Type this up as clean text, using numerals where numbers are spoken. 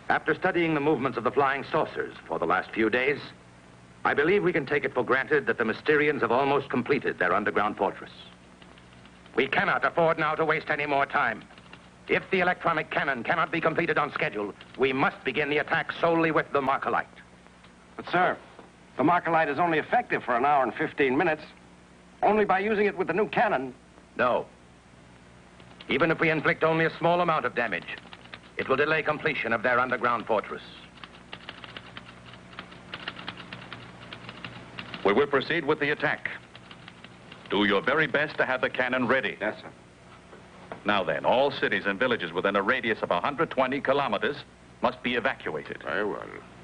After studying the movements of the flying saucers for the last few days, I believe we can take it for granted that the Mysterians have almost completed their underground fortress. We cannot afford now to waste any more time. If the electronic cannon cannot be completed on schedule, we must begin the attack solely with the Markalite. But, sir, the Markalite is only effective for an hour and 15 minutes. Only by using it with the new cannon. No. Even if we inflict only a small amount of damage, it will delay completion of their underground fortress. We will proceed with the attack. Do your very best to have the cannon ready. Yes, sir. Now then, all cities and villages within a radius of 120 kilometers must be evacuated. Very well.